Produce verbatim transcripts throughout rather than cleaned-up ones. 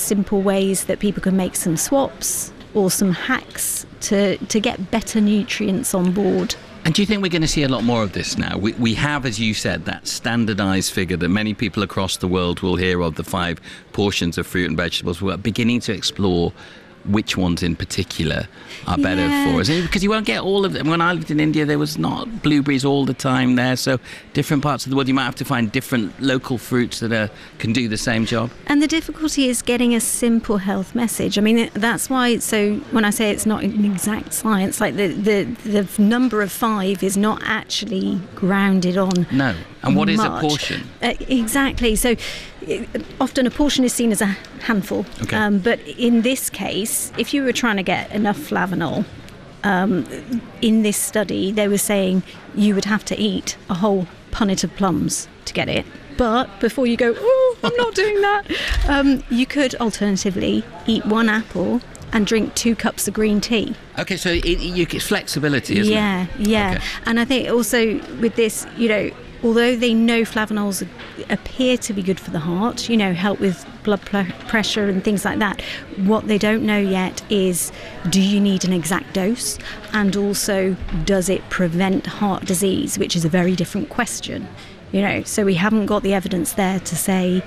simple ways that people can make some swaps or some hacks to, to get better nutrients on board. And do you think we're going to see a lot more of this now? We, we have, as you said, that standardised figure that many people across the world will hear of, the five portions of fruit and vegetables. We're beginning to explore which ones in particular are better yeah. for us. Because you won't get all of them. When I lived in India, there was not blueberries all the time there. So different parts of the world, you might have to find different local fruits that are, can do the same job. And the difficulty is getting a simple health message. I mean, that's why, so when I say it's not an exact science, like the, the, the number of five is not actually grounded on No. And what is much. a portion? Uh, exactly. So it, often a portion is seen as a handful. Okay. Um, but in this case, if you were trying to get enough flavanol, um, in this study, they were saying you would have to eat a whole punnet of plums to get it. But before you go, oh, I'm not doing that, um, you could alternatively eat one apple and drink two cups of green tea. Okay, so it, it, it's flexibility, isn't yeah, it? Yeah, yeah. Okay. And I think also with this, you know, although they know flavanols appear to be good for the heart, you know, help with blood pl- pressure and things like that, what they don't know yet is, do you need an exact dose? And also, does it prevent heart disease, which is a very different question. You know, so we haven't got the evidence there to say,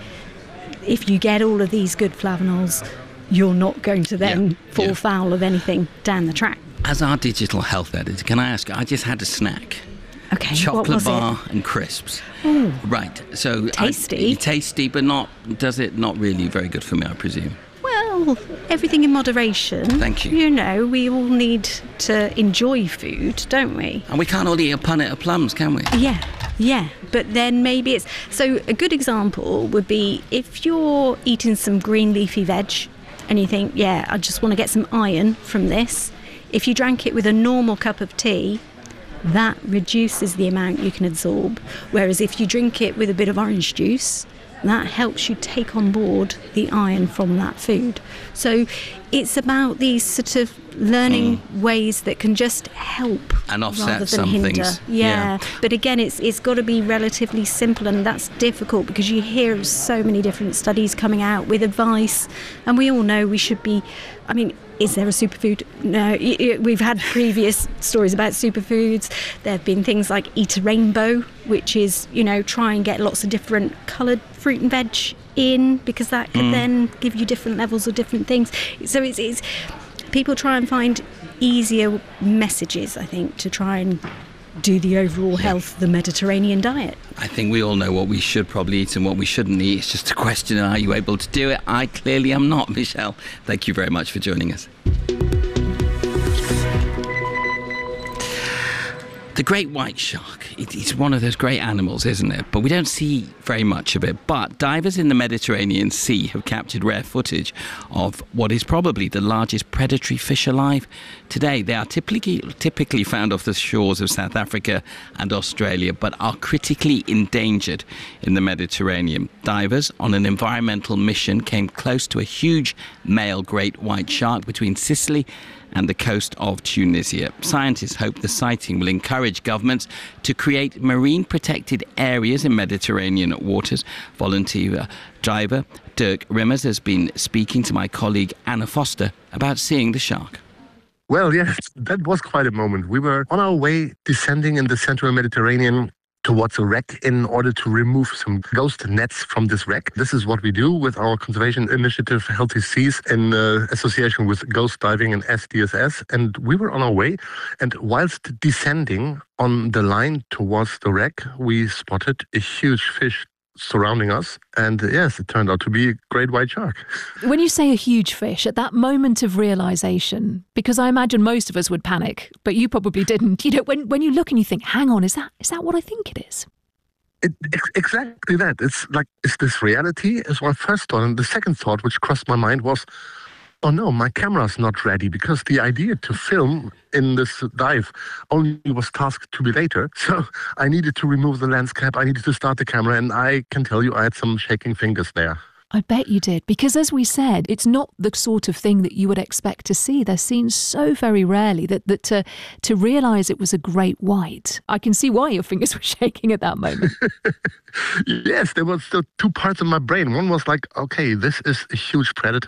if you get all of these good flavanols, you're not going to then yeah. fall yeah. foul of anything down the track. As our digital health editor, can I ask, I just had a snack. Okay, chocolate what was bar it? and crisps. Ooh. Right. So tasty. I, tasty, but not, does it not really very good for me, I presume? Well, everything in moderation. Thank you. You know, we all need to enjoy food, don't we? And we can't all eat a punnet of plums, can we? Yeah, yeah. But then maybe it's... So a good example would be if you're eating some green leafy veg and you think, yeah, I just want to get some iron from this. If you drank it with a normal cup of tea, that reduces the amount you can absorb. Whereas if you drink it with a bit of orange juice, that helps you take on board the iron from that food. So it's about these sort of learning mm. ways that can just help and offset rather than some hinder. things. Yeah. yeah. But again, it's it's got to be relatively simple, and that's difficult because you hear of so many different studies coming out with advice, and we all know we should be, I mean, is there a superfood? No. We've had previous stories about superfoods. There have been things like eat a rainbow, which is, you know, try and get lots of different coloured fruit and veg in, because that could mm. then give you different levels of different things. So it's, it's people try and find easier messages, I think, to try and do the overall health of the Mediterranean diet. I think we all know what we should probably eat and what we shouldn't eat. It's just a question of, are you able to do it? I clearly am not. Michelle, thank you very much for joining us. The great white shark, it's one of those great animals, isn't it? But we don't see very much of it. But divers in the Mediterranean Sea have captured rare footage of what is probably the largest predatory fish alive today. They are typically, typically found off the shores of South Africa and Australia, but are critically endangered in the Mediterranean. Divers on an environmental mission came close to a huge male great white shark between Sicily and the coast of Tunisia. Scientists hope the sighting will encourage governments to create marine protected areas in Mediterranean waters. Volunteer diver Dirk Rimmers has been speaking to my colleague Anna Foster about seeing the shark. Well, yes, that was quite a moment. We were on our way descending in the central Mediterranean towards a wreck in order to remove some ghost nets from this wreck. This is what we do with our conservation initiative, Healthy Seas, in uh, association with Ghost Diving and S D S S. And we were on our way. And whilst descending on the line towards the wreck, we spotted a huge fish surrounding us. And uh, yes, it turned out to be a great white shark. When you say a huge fish, at that moment of realisation, because I imagine most of us would panic, but you probably didn't. You know, when, when you look and you think, hang on, is that is that what I think it is? It, ex- exactly that. It's like, is this reality? Is my first thought. And the second thought, which crossed my mind, was, oh no, my camera's not ready, because the idea to film in this dive only was tasked to be later. So I needed to remove the lens cap, I needed to start the camera, and I can tell you I had some shaking fingers there. I bet you did, because as we said, it's not the sort of thing that you would expect to see. They're seen so very rarely that, that to, to realise it was a great white, I can see why your fingers were shaking at that moment. Yes, there were still two parts of my brain. One was like, okay, this is a huge predator.